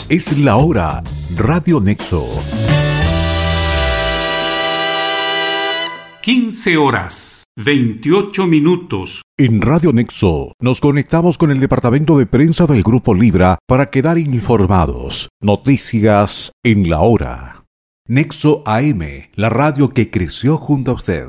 Es la hora. Radio Nexo. 15 horas, 28 minutos. En Radio Nexo nos conectamos con el departamento de prensa del Grupo Libra para quedar informados. Noticias en la hora. Nexo AM, la radio que creció junto a usted.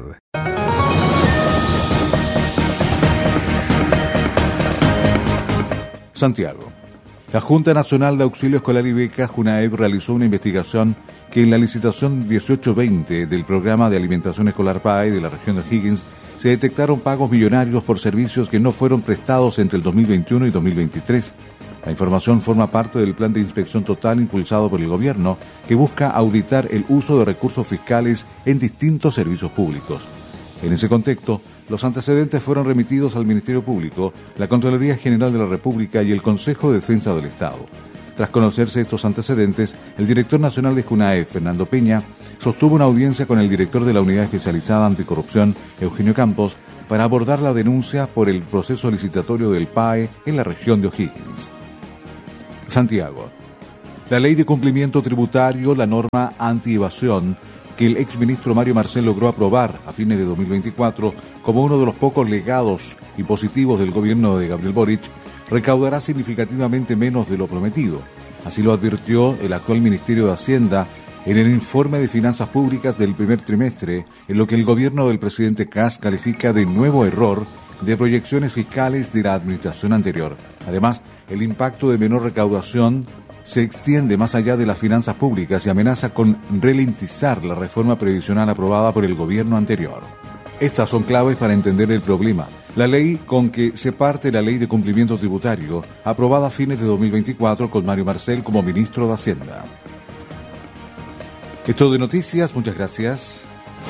Santiago. La Junta Nacional de Auxilio Escolar y Becas, JUNAEB, realizó una investigación que en la licitación 1820 del Programa de Alimentación Escolar PAE de la región de O'Higgins se detectaron pagos millonarios por servicios que no fueron prestados entre el 2021 y 2023. La información forma parte del plan de inspección total impulsado por el gobierno que busca auditar el uso de recursos fiscales en distintos servicios públicos. En ese contexto, los antecedentes fueron remitidos al Ministerio Público, la Contraloría General de la República y el Consejo de Defensa del Estado. Tras conocerse estos antecedentes, el director nacional de JUNAEB, Fernando Peña, sostuvo una audiencia con el director de la Unidad Especializada Anticorrupción, Eugenio Campos, para abordar la denuncia por el proceso licitatorio del PAE en la región de O'Higgins. Santiago. La Ley de Cumplimiento Tributario, la norma anti-evasión, que el exministro Mario Marcel logró aprobar a fines de 2024 como uno de los pocos legados impositivos del gobierno de Gabriel Boric, recaudará significativamente menos de lo prometido. Así lo advirtió el actual Ministerio de Hacienda en el informe de Finanzas Públicas del primer trimestre, en lo que el gobierno del presidente Kast califica de nuevo error de proyecciones fiscales de la administración anterior. Además, el impacto de menor recaudación se extiende más allá de las finanzas públicas y amenaza con ralentizar la reforma previsional aprobada por el gobierno anterior. Estas son claves para entender el problema. La ley con que se parte la Ley de Cumplimiento Tributario, aprobada a fines de 2024 con Mario Marcel como ministro de Hacienda. Esto de noticias, muchas gracias.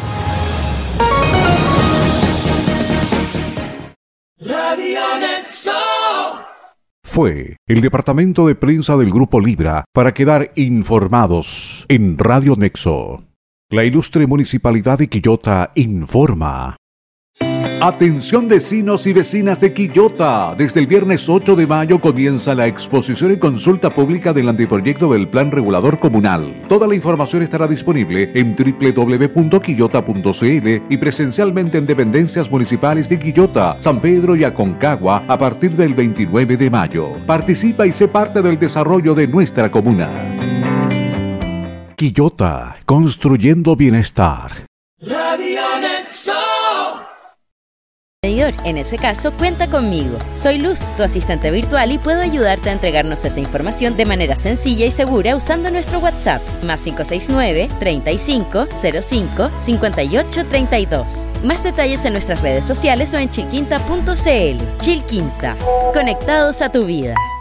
Radio Nexo. Fue el departamento de prensa del Grupo Libra para quedar informados en Radio Nexo. La ilustre Municipalidad de Quillota informa. Atención vecinos y vecinas de Quillota. Desde el viernes 8 de mayo comienza la exposición y consulta pública del anteproyecto del Plan Regulador Comunal. Toda la información estará disponible en www.quillota.cl y presencialmente en dependencias municipales de Quillota, San Pedro y Aconcagua a partir del 29 de mayo. Participa y sé parte del desarrollo de nuestra comuna. Quillota, construyendo bienestar. Radio Nexo. En ese caso, cuenta conmigo. Soy Luz, tu asistente virtual, y puedo ayudarte a entregarnos esa información de manera sencilla y segura usando nuestro WhatsApp, más 569-3505-5832. Más detalles en nuestras redes sociales o en chilquinta.cl. Chilquinta, conectados a tu vida.